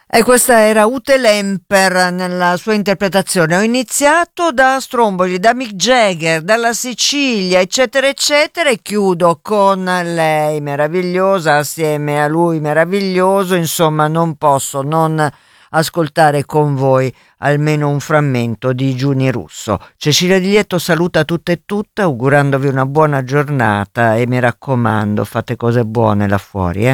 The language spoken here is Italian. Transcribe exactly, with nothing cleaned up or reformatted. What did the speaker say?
E questa era Ute Lemper nella sua interpretazione. Ho iniziato da Stromboli, da Mick Jagger, dalla Sicilia, eccetera, eccetera, e chiudo con lei meravigliosa, assieme a lui meraviglioso. Insomma, non posso non ascoltare con voi almeno un frammento di Giuni Russo. Cecilia Di Lieto saluta tutte e tutte, augurandovi una buona giornata e mi raccomando, fate cose buone là fuori, eh?